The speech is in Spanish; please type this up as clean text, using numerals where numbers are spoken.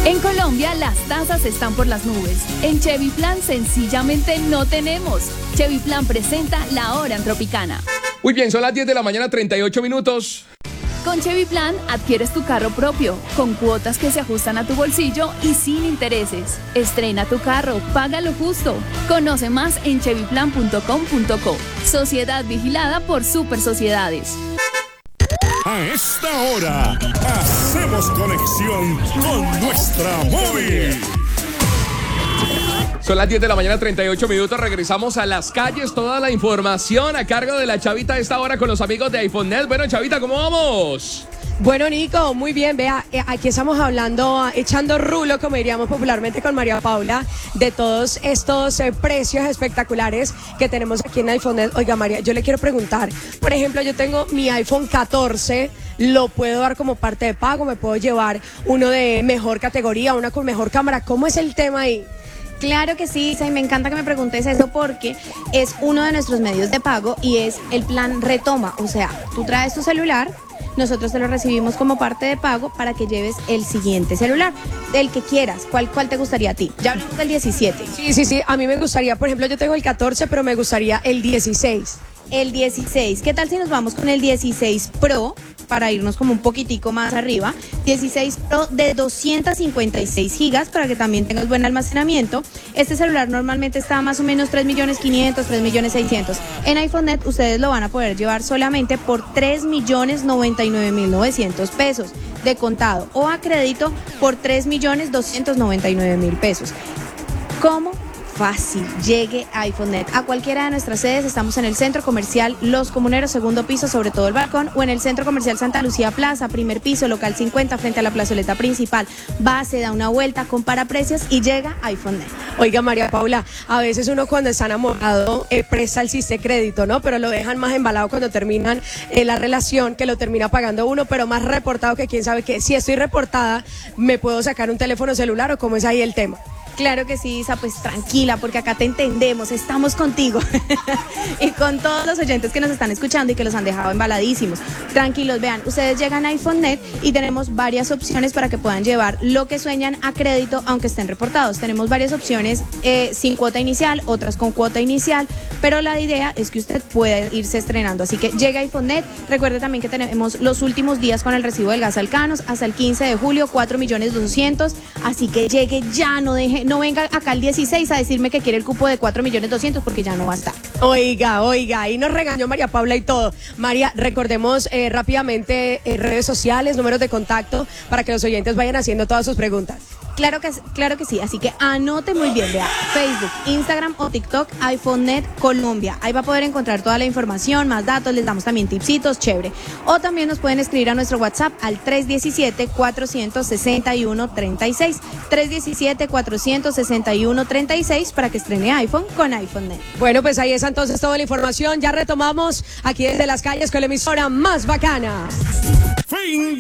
En Colombia las tasas están por las nubes. En Chevy Plan sencillamente no tenemos. Chevy Plan presenta La Hora en Tropicana. Muy bien, son las 10 de la mañana, 38 minutos. Con Chevy Plan adquieres tu carro propio, con cuotas que se ajustan a tu bolsillo y sin intereses. Estrena tu carro, paga lo justo. Conoce más en chevyplan.com.co. Sociedad vigilada por Super Sociedades. A esta hora, hacemos conexión con nuestra móvil. Son las 10 de la mañana, 38 minutos. Regresamos a las calles. Toda la información a cargo de la Chavita a esta hora con los amigos de iPhoneNet. Bueno, Chavita, ¿cómo vamos? Bueno, Nico, muy bien. Vea, aquí estamos hablando, echando rulo, como diríamos popularmente con María Paula, de todos estos precios espectaculares que tenemos aquí en iPhoneNet. Oiga, María, yo le quiero preguntar, por ejemplo, yo tengo mi iPhone 14, ¿lo puedo dar como parte de pago? ¿Me puedo llevar uno de mejor categoría, una con mejor cámara? ¿Cómo es el tema ahí? Claro que sí, Isa, y me encanta que me preguntes eso porque es uno de nuestros medios de pago y es el plan Retoma. O sea, tú traes tu celular, nosotros te lo recibimos como parte de pago para que lleves el siguiente celular, el que quieras. ¿Cuál te gustaría a ti? Ya hablamos del 17. Sí, a mí me gustaría, por ejemplo, yo tengo el 14, pero me gustaría el 16. El 16, ¿qué tal si nos vamos con el 16 Pro? Para irnos como un poquitico más arriba, 16 Pro de 256 gigas para que también tengas buen almacenamiento. Este celular normalmente está más o menos 3.500.000, 3.600.000. En iPhoneNet ustedes lo van a poder llevar solamente por 3.099.900 pesos de contado o a crédito por 3.299.000 pesos. ¿Cómo? Fácil, llegue a iPhoneNet a cualquiera de nuestras sedes. Estamos en el Centro Comercial Los Comuneros, segundo piso, sobre todo el balcón, o en el Centro Comercial Santa Lucía Plaza, primer piso, local 50, frente a la plazoleta principal. Va, se da una vuelta, compara precios y llega a iPhoneNet. Oiga, María Paula, a veces uno cuando está enamorado presta el Ciste Crédito, ¿no? Pero lo dejan más embalado cuando terminan la relación, que lo termina pagando uno, pero más reportado que quién sabe qué. Si estoy reportada, ¿me puedo sacar un teléfono celular o cómo es ahí el tema? Claro que sí, Isa, pues tranquila, porque acá te entendemos, estamos contigo y con todos los oyentes que nos están escuchando y que los han dejado embaladísimos. Tranquilos, vean, ustedes llegan a iPhoneNet y tenemos varias opciones para que puedan llevar lo que sueñan a crédito, aunque estén reportados. Tenemos varias opciones sin cuota inicial, otras con cuota inicial, pero la idea es que usted pueda irse estrenando. Así que llega a iPhoneNet. Recuerde también que tenemos los últimos días con el recibo del gas Alcanos hasta el 15 de julio, 4.200.000. Así que llegue ya, no venga acá el 16 a decirme que quiere el cupo de 4.200.000 porque ya no va a estar. Oiga, ahí nos regañó María Paula y todo. María, recordemos rápidamente redes sociales, números de contacto para que los oyentes vayan haciendo todas sus preguntas. Claro que sí, así que anote muy bien, vea, Facebook, Instagram o TikTok, iPhoneNet Colombia. Ahí va a poder encontrar toda la información, más datos, les damos también tipsitos, chévere. O también nos pueden escribir a nuestro WhatsApp al 317-461-36. 317-461-36 para que estrene iPhone con iPhoneNet. Bueno, pues ahí está entonces toda la información. Ya retomamos aquí desde las calles con la emisora más bacana. Fin